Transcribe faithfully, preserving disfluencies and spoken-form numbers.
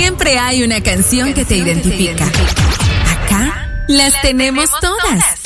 Siempre hay una canción que te identifica. Acá las tenemos todas.